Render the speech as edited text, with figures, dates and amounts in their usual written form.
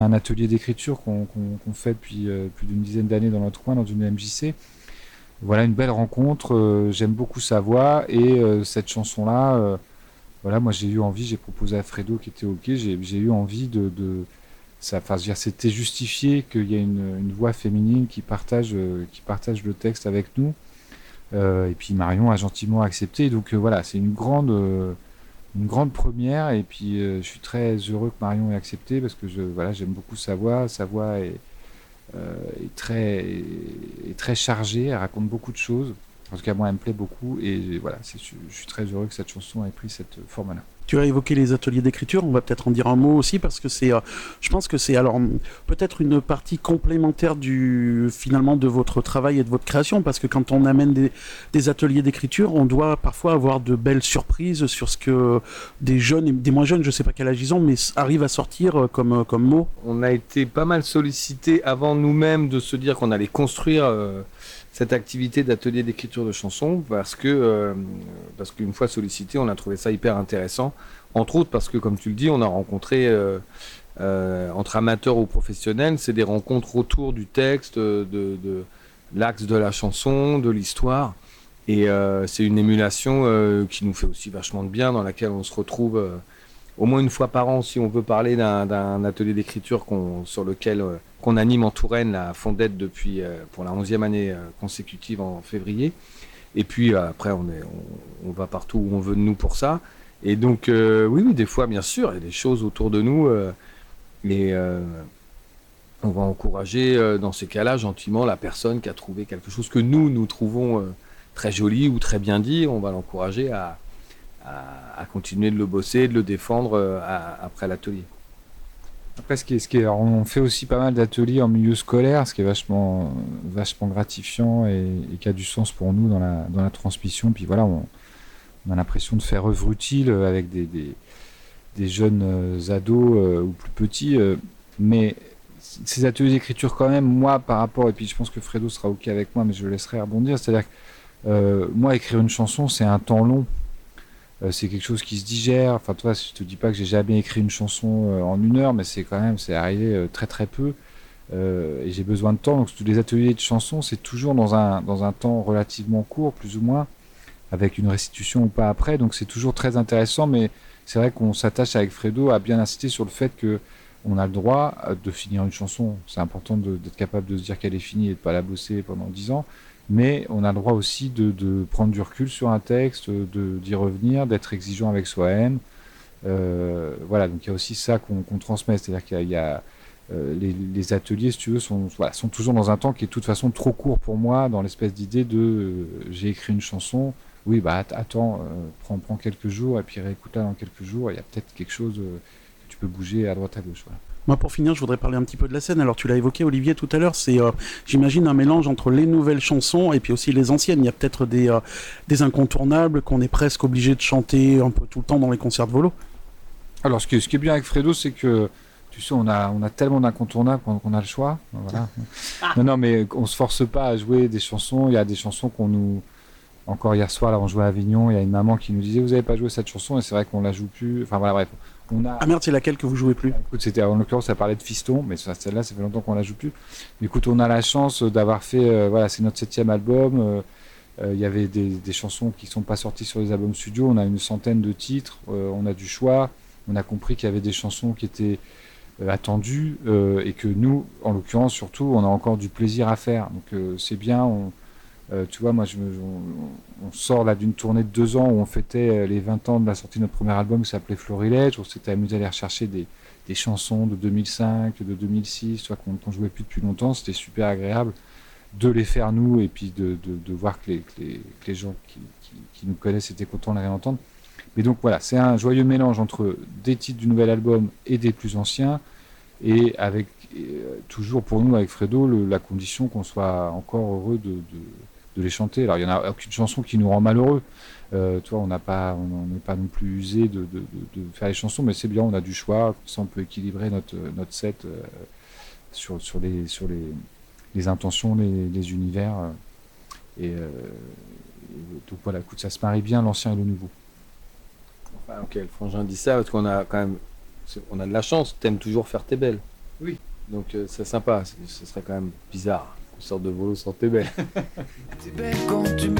un atelier d'écriture qu'on fait depuis plus d'une dizaine d'années dans notre coin, dans une MJC. Voilà, une belle rencontre. J'aime beaucoup sa voix et cette chanson-là, voilà, moi j'ai eu envie, j'ai proposé à Fredo qui était OK, j'ai eu envie ça, enfin, je veux dire, c'était justifié qu'il y ait une voix féminine qui partage le texte avec nous. Et puis Marion a gentiment accepté. Donc voilà, c'est une grande première. Et puis je suis très heureux que Marion ait accepté parce que voilà, j'aime beaucoup sa voix. Sa voix est très chargée. Elle raconte beaucoup de choses. En tout cas, moi, elle me plaît beaucoup. Et voilà, je suis très heureux que cette chanson ait pris cette forme-là. Tu as évoqué les ateliers d'écriture, on va peut-être en dire un mot aussi parce que je pense que c'est alors peut-être une partie complémentaire finalement de votre travail et de votre création parce que quand on amène des ateliers d'écriture, on doit parfois avoir de belles surprises sur ce que des jeunes et des moins jeunes, je sais pas quel âge ils ont, mais arrivent à sortir comme mots. On a été pas mal sollicité avant nous-mêmes de se dire qu'on allait construire cette activité d'atelier d'écriture de chansons parce qu'une fois sollicité, on a trouvé ça hyper intéressant. Entre autres parce que, comme tu le dis, on a rencontré entre amateurs ou professionnels, c'est des rencontres autour du texte, de l'axe de la chanson, de l'histoire. Et c'est une émulation qui nous fait aussi vachement de bien, dans laquelle on se retrouve au moins une fois par an, si on veut parler d'un atelier d'écriture sur lequel qu'on anime en Touraine, la Fondette, depuis pour la 11e année consécutive en février. Et puis après, on va partout où on veut de nous pour ça. Et donc, oui, des fois, bien sûr, il y a des choses autour de nous. Et on va encourager, dans ces cas-là, gentiment, la personne qui a trouvé quelque chose que nous trouvons très joli ou très bien dit. On va l'encourager à continuer de le bosser, de le défendre après l'atelier. Après, alors, on fait aussi pas mal d'ateliers en milieu scolaire, ce qui est vachement gratifiant et qui a du sens pour nous dans la transmission. Puis voilà, on a l'impression de faire œuvre utile avec des jeunes ados ou plus petits. Mais ces ateliers d'écriture, quand même, moi, par rapport, et puis je pense que Fredo sera OK avec moi, mais je le laisserai rebondir, c'est-à-dire que moi, écrire une chanson, c'est un temps long. C'est quelque chose qui se digère. Enfin, toi, je te dis pas que j'ai jamais écrit une chanson en une heure, mais c'est arrivé très très peu. Et j'ai besoin de temps. Donc, tous les ateliers de chansons, c'est toujours dans un temps relativement court, plus ou moins, avec une restitution ou pas après. Donc, c'est toujours très intéressant. Mais c'est vrai qu'on s'attache avec Fredo à bien insister sur le fait que on a le droit de finir une chanson. C'est important d'être capable de se dire qu'elle est finie et de pas la bosser pendant 10 ans. Mais on a le droit aussi de prendre du recul sur un texte, d'y revenir, d'être exigeant avec soi-même. Voilà, donc il y a aussi ça qu'on transmet, c'est-à-dire qu'il y a les ateliers, si tu veux, voilà, sont toujours dans un temps qui est de toute façon trop court pour moi, dans l'espèce d'idée de j'ai écrit une chanson, oui, bah attends, prends quelques jours et puis réécoute-la dans quelques jours, il y a peut-être quelque chose que tu peux bouger à droite à gauche. Voilà. Moi, pour finir, je voudrais parler un petit peu de la scène. Alors, tu l'as évoqué, Olivier, tout à l'heure. C'est, j'imagine, un mélange entre les nouvelles chansons et puis aussi les anciennes. Il y a peut-être des incontournables qu'on est presque obligé de chanter un peu tout le temps dans les concerts de volo. Alors, ce qui est bien avec Fredo, c'est que tu sais, on a tellement d'incontournables qu'on a le choix. Voilà. Non, mais on se force pas à jouer des chansons. Il y a des chansons qu'on nous. Encore hier soir, là, on jouait à Avignon. Il y a une maman qui nous disait vous avez pas joué cette chanson et c'est vrai qu'on la joue plus. Enfin voilà, bref. Ah merde, c'est laquelle que vous jouez plus? Écoute, c'était en l'occurrence, ça parlait de Fiston, mais celle-là, ça fait longtemps qu'on la joue plus. Mais écoute, on a la chance d'avoir fait. Voilà, c'est notre 7e album. Il y avait des chansons qui sont pas sorties sur les albums studio. On a une centaine de titres. On a du choix. On a compris qu'il y avait des chansons qui étaient attendues et que nous, en l'occurrence, surtout, on a encore du plaisir à faire. Donc c'est bien. Tu vois, moi, on sort là d'une tournée de 2 ans où on fêtait les 20 ans de la sortie de notre premier album qui s'appelait Florilège. On s'était amusé à aller rechercher des chansons de 2005, de 2006, tu vois, qu'on jouait plus depuis longtemps. C'était super agréable de les faire nous et puis de voir que les gens qui nous connaissent étaient contents de les réentendre. Mais donc voilà, c'est un joyeux mélange entre des titres du nouvel album et des plus anciens, et avec toujours pour nous avec Fredo la condition qu'on soit encore heureux de les chanter. Alors il n'y en a aucune chanson qui nous rend malheureux. Tu vois, on n'est pas non plus usé de faire les chansons, mais c'est bien, on a du choix, comme ça on peut équilibrer notre set sur les intentions, les univers. Donc voilà, écoute, ça se marie bien l'ancien et le nouveau. Enfin, ok, le frangin dit ça parce qu'on a quand même, on a de la chance. T'aimes toujours faire tes belles. Donc c'est sympa, ce serait quand même bizarre qu'on sorte de Volo sans T'es belle. T'es belle quand tu me